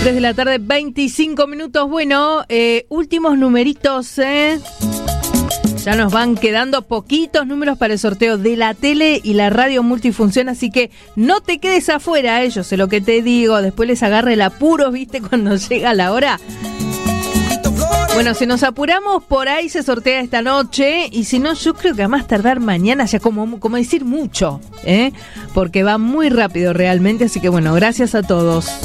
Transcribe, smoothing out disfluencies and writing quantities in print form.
3 de la tarde, 25 minutos. Bueno, últimos numeritos, Ya nos van quedando poquitos números para el sorteo de la tele y la radio multifunción, así que no te quedes afuera, yo sé lo que te digo, después les agarra el apuro, ¿viste? Cuando llega la hora. Bueno, si nos apuramos, por ahí se sortea esta noche, y si no, yo creo que a más tardar mañana, ya como decir mucho, porque va muy rápido realmente, así que bueno, gracias a todos.